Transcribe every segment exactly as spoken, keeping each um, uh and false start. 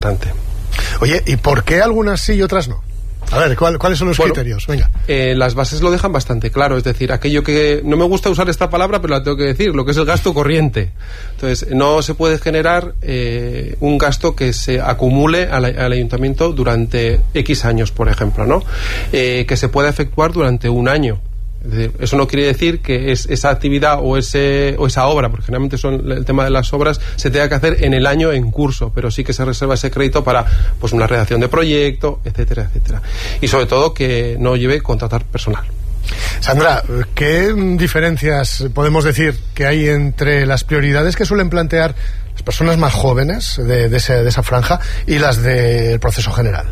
Oye, ¿y por qué algunas sí y otras no? A ver, ¿cuál, ¿cuáles son los bueno, criterios? Venga. Eh, las bases lo dejan bastante claro, es decir, aquello que... No me gusta usar esta palabra, pero la tengo que decir, lo que es el gasto corriente. Entonces, no se puede generar eh, un gasto que se acumule al, al ayuntamiento durante X años, por ejemplo, ¿no? Eh, que se pueda efectuar durante un año. Es decir, eso no quiere decir que es, esa actividad o ese o esa obra, porque generalmente son el tema de las obras, se tenga que hacer en el año en curso, pero sí que se reserva ese crédito para pues una redacción de proyecto, etcétera, etcétera. Y sobre todo que no lleve contratar personal. Sandra, ¿qué diferencias podemos decir que hay entre las prioridades que suelen plantear las personas más jóvenes de, de, ese, de esa franja y las del proceso general?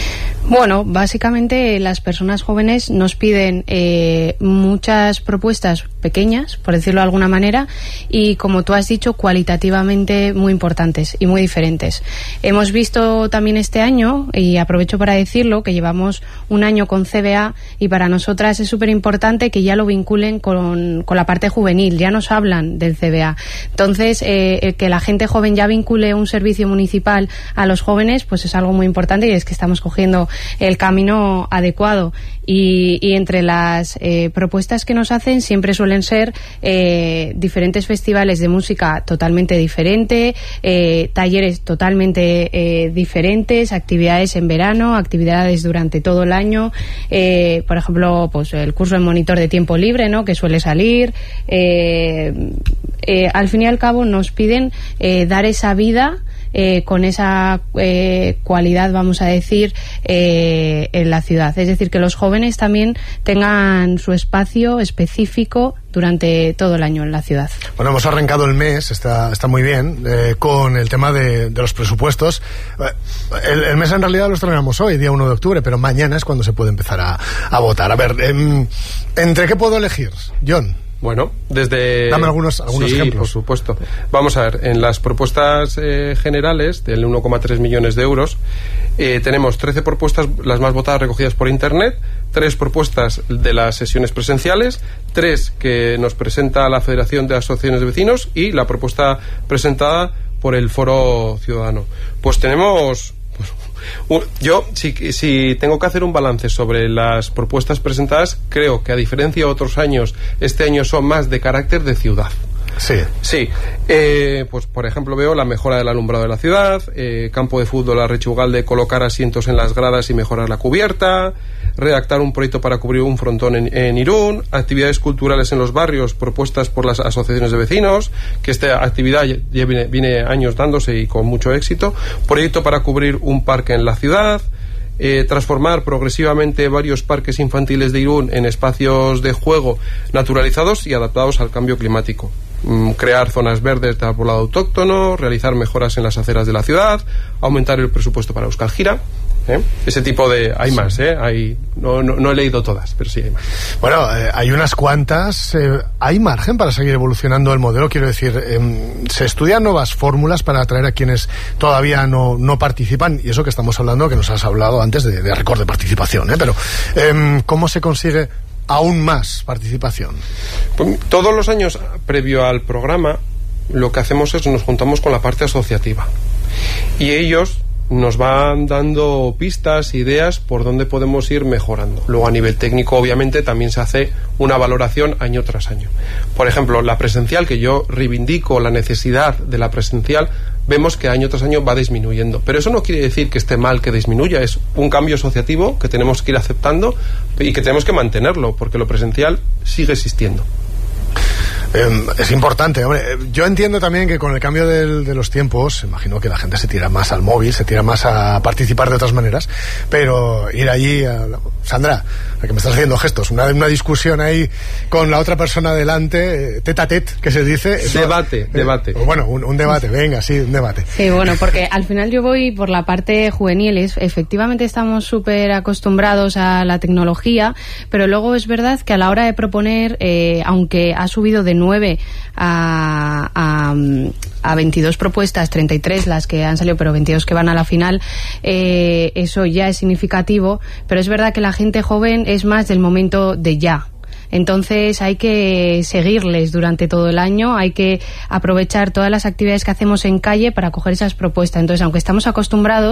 Bueno, básicamente las personas jóvenes nos piden eh, muchas propuestas pequeñas, por decirlo de alguna manera, y como tú has dicho, cualitativamente muy importantes y muy diferentes. Hemos visto también este año, y aprovecho para decirlo, que llevamos un año con C B A y para nosotras es súper importante que ya lo vinculen con, con la parte juvenil, ya nos hablan del C B A. Entonces, eh, que la gente joven ya vincule un servicio municipal a los jóvenes, pues es algo muy importante y es que estamos cogiendo el camino adecuado. Y, y entre las eh, propuestas que nos hacen siempre suelen ser eh, diferentes festivales de música totalmente diferente, eh, talleres totalmente eh, diferentes, actividades en verano, actividades durante todo el año, eh, por ejemplo, pues el curso de monitor de tiempo libre, ¿no?, que suele salir. Eh, eh, al fin y al cabo nos piden eh, dar esa vida Eh, con esa eh, cualidad, vamos a decir, eh, en la ciudad. Es decir, que los jóvenes también tengan su espacio específico durante todo el año en la ciudad. Bueno, hemos arrancado el mes, está, está muy bien, eh, con el tema de, de los presupuestos. El, el mes en realidad lo estrenamos hoy, día uno de octubre, pero mañana es cuando se puede empezar a, a votar. A ver, eh, ¿entre qué puedo elegir, John? Bueno, desde... Dame algunos, algunos sí, ejemplos. Por supuesto. Vamos a ver, en las propuestas eh, generales del uno coma tres millones de euros, eh, tenemos trece propuestas, las más votadas recogidas por internet, tres propuestas de las sesiones presenciales, tres que nos presenta la Federación de Asociaciones de Vecinos y la propuesta presentada por el Foro Ciudadano. Pues tenemos... Yo, si, si tengo que hacer un balance sobre las propuestas presentadas, creo que a diferencia de otros años, este año son más de carácter de ciudad. Sí. Sí. Eh, pues, por ejemplo, veo la mejora del alumbrado de la ciudad, eh, campo de fútbol a Rechugalde, colocar asientos en las gradas y mejorar la cubierta, redactar un proyecto para cubrir un frontón en, en Irún, actividades culturales en los barrios propuestas por las asociaciones de vecinos, que esta actividad ya viene, viene años dándose y con mucho éxito, proyecto para cubrir un parque en la ciudad, Eh, transformar progresivamente varios parques infantiles de Irún en espacios de juego naturalizados y adaptados al cambio climático, mm, crear zonas verdes de arbolado autóctono, realizar mejoras en las aceras de la ciudad, aumentar el presupuesto para Euskal Gira. ¿Eh? Ese tipo de... Hay más, ¿eh? Hay, no, no, no he leído todas, pero sí hay más. Bueno, eh, hay unas cuantas. Eh, ¿Hay margen para seguir evolucionando el modelo? Quiero decir, eh, se estudian nuevas fórmulas para atraer a quienes todavía no, no participan, y eso que estamos hablando, que nos has hablado antes de, de récord de participación, ¿eh? Pero, eh, ¿cómo se consigue aún más participación? Pues, todos los años previo al programa, lo que hacemos es nos juntamos con la parte asociativa. Y ellos nos van dando pistas, ideas por dónde podemos ir mejorando. Luego a nivel técnico obviamente también se hace una valoración año tras año. Por ejemplo, la presencial, que yo reivindico la necesidad de la presencial, vemos que año tras año va disminuyendo. Pero eso no quiere decir que esté mal que disminuya, es un cambio asociativo que tenemos que ir aceptando y que tenemos que mantenerlo, porque lo presencial sigue existiendo. Eh, es importante, hombre. Yo entiendo también que con el cambio del, de los tiempos, imagino que la gente se tira más al móvil, se tira más a participar de otras maneras, pero ir allí a... Sandra, que me estás haciendo gestos, una, una discusión ahí con la otra persona delante, tete a tete, que se dice. Eso, debate, eh, debate. Bueno, un, un debate, venga, sí, un debate. Sí, bueno, porque al final yo voy por la parte juvenil. Efectivamente estamos súper acostumbrados a la tecnología, pero luego es verdad que a la hora de proponer, eh, aunque ha subido de nueve a, a, a veintidós propuestas, treinta y tres las que han salido, pero veintidós que van a la final, eh, eso ya es significativo, pero es verdad que la gente joven es más del momento de ya. Entonces hay que seguirles durante todo el año, hay que aprovechar todas las actividades que hacemos en calle para coger esas propuestas. Entonces, aunque estamos acostumbrados